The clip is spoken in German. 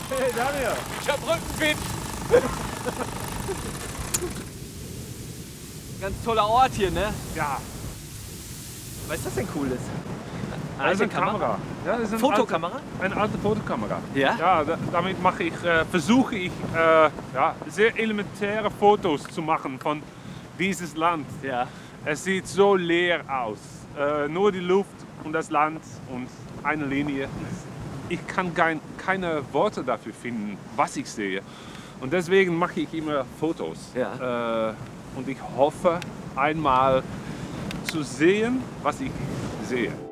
Hey Daniel! Ich hab Rückenwind. Ganz toller Ort hier, ne? Ja, Was ist das denn Cooles? das ist eine Kamera. Ja, das ist eine Fotokamera? Eine alte Fotokamera. Ja? Ja, damit versuche ich sehr elementäre Fotos zu machen von dieses Land. Ja. Es sieht so leer aus. Nur die Luft und das Land und eine Linie. Ich kann keine Worte dafür finden, was ich sehe. Und deswegen mache ich immer Fotos. Ja. Und ich hoffe einmal zu sehen, was ich sehe.